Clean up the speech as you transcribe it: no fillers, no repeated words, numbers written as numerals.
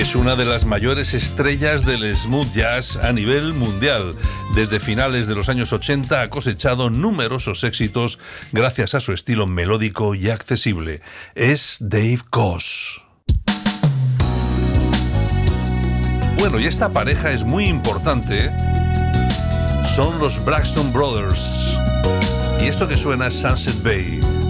Es una de las mayores estrellas del smooth jazz a nivel mundial. Desde finales de los años 80 ha cosechado numerosos éxitos gracias a su estilo melódico y accesible. Es Dave Koz. Bueno, y esta pareja es muy importante. Son los Braxton Brothers. Y esto que suena es Sunset Bay.